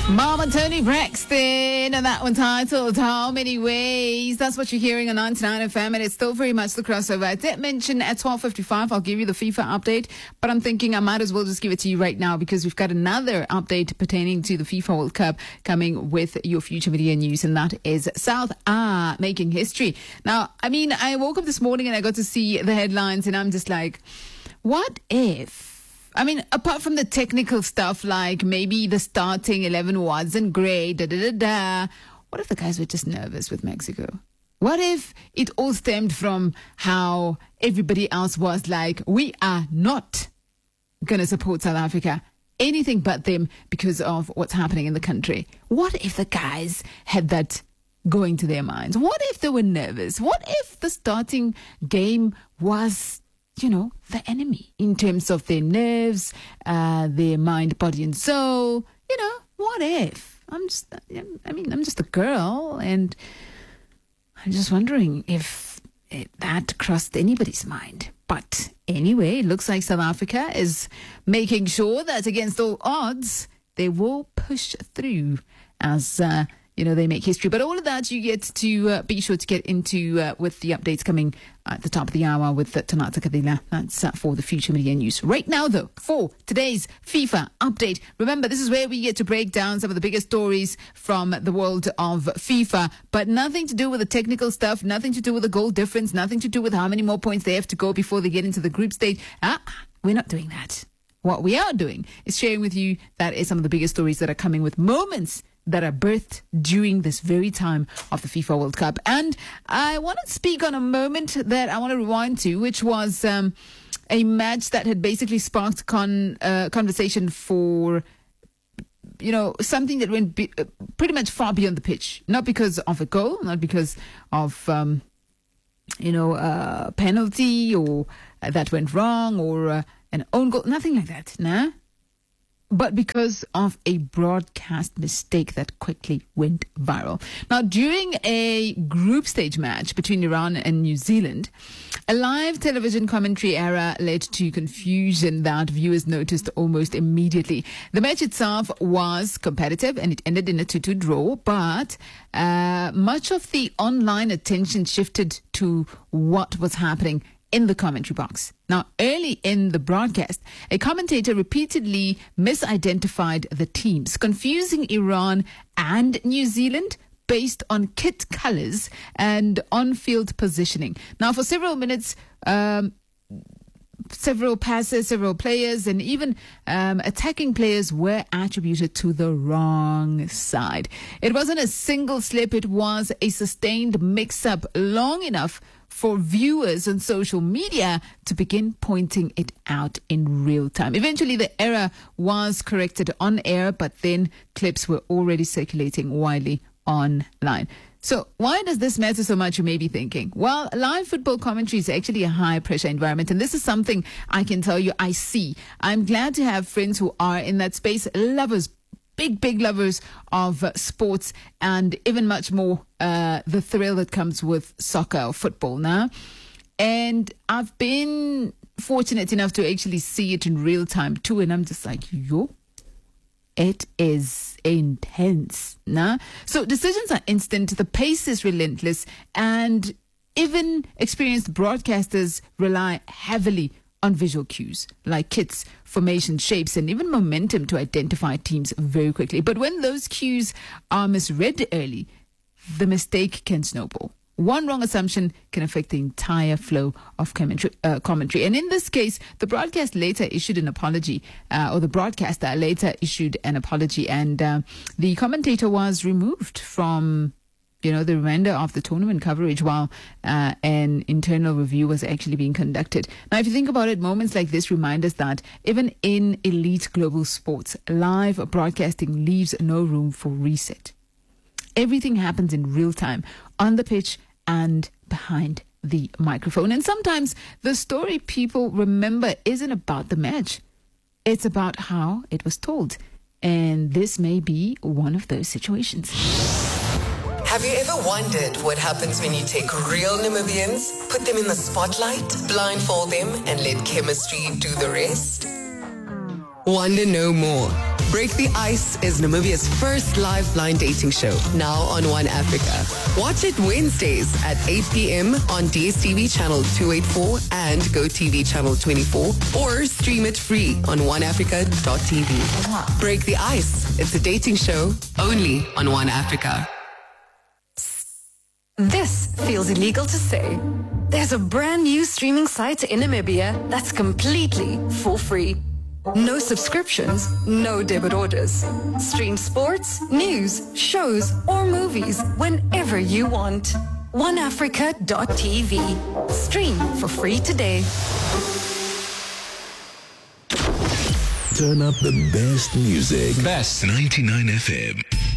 Mama Tony Braxton, and that one titled How Many Ways. That's what you're hearing on 99 FM, and it's still very much the crossover. I did mention at 12:55 I'll give you the FIFA update, but I'm thinking I might as well just give it to you right now because we've got another update pertaining to the FIFA World Cup coming with your future media news, and that is South making history. Now, I woke up this morning and I got to see the headlines, and I'm just like, what if? Apart from the technical stuff, like maybe the starting 11 wasn't great, what if the guys were just nervous with Mexico? What if it all stemmed from how everybody else was like, we are not going to support South Africa, anything but them because of what's happening in the country? What if the guys had that going to their minds? What if they were nervous? What if the starting game was, the enemy in terms of their nerves, their mind, body, and soul? What if? I'm just a girl, and I'm just wondering if that crossed anybody's mind. But anyway, it looks like South Africa is making sure that against all odds, they will push through as they make history. But all of that you get to be sure to get into with the updates coming at the top of the hour with Tanata Kadila. That's for the future media news. Right now, though, for today's FIFA update, remember, this is where we get to break down some of the biggest stories from the world of FIFA, but nothing to do with the technical stuff, nothing to do with the goal difference, nothing to do with how many more points they have to go before they get into the group stage. We're not doing that. What we are doing is sharing with you that is some of the biggest stories that are coming with moments that are birthed during this very time of the FIFA World Cup. And I want to speak on a moment that I want to rewind to, which was a match that had basically sparked conversation for, something that went pretty much far beyond the pitch. Not because of a goal, not because of, a penalty or that went wrong or an own goal, nothing like that, nah? But because of a broadcast mistake that quickly went viral. Now, during a group stage match between Iran and New Zealand, a live television commentary error led to confusion that viewers noticed almost immediately. The match itself was competitive and it ended in a 2-2 draw, but much of the online attention shifted to what was happening in the commentary box. Now, early in the broadcast, a commentator repeatedly misidentified the teams, confusing Iran and New Zealand based on kit colors and on-field positioning. Now, for several minutes, several passes, several players, and even attacking players were attributed to the wrong side. It wasn't a single slip, it was a sustained mix-up long enough for viewers on social media to begin pointing it out in real time. Eventually, the error was corrected on air, but then clips were already circulating widely online. So why does this matter so much, you may be thinking? Well, live football commentary is actually a high-pressure environment, and this is something I can tell you I see. I'm glad to have friends who are in that space, lovers, big lovers of sports, and even much more the thrill that comes with soccer or football now. And I've been fortunate enough to actually see it in real time too, and I'm just like, it is intense. Nah? So decisions are instant, the pace is relentless, and even experienced broadcasters rely heavily on visual cues like kits, formation, shapes, and even momentum to identify teams very quickly. But when those cues are misread early, the mistake can snowball. One wrong assumption can affect the entire flow of commentary. And in this case, the broadcaster later issued an apology, and the commentator was removed from the remainder of the tournament coverage while an internal review was actually being conducted. Now, if you think about it, moments like this remind us that even in elite global sports, live broadcasting leaves no room for reset. Everything happens in real time, on the pitch and behind the microphone. And sometimes the story people remember isn't about the match. It's about how it was told. And this may be one of those situations. Have you ever wondered what happens when you take real Namibians, put them in the spotlight, blindfold them, and let chemistry do the rest? Wonder no more. Break the Ice is Namibia's first live blind dating show, now on One Africa. Watch it Wednesdays at 8 p.m. on DSTV channel 284 and GoTV channel 24, or stream it free on oneafrica.tv. Break the Ice. It's a dating show only on One Africa. This feels illegal to say. There's a brand new streaming site in Namibia that's completely for free. No subscriptions, no debit orders. Stream sports, news, shows, or movies whenever you want. OneAfrica.tv. Stream for free today. Turn up the best music. Best 99 FM.